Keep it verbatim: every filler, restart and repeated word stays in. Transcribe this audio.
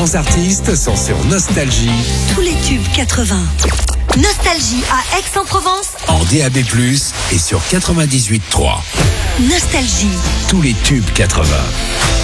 grands artistes sont sur Nostalgie. Tous les tubes quatre-vingts. Nostalgie à Aix-en-Provence. En D A B plus, et sur quatre-vingt-dix-huit virgule trois. Nostalgie. Tous les tubes quatre-vingts.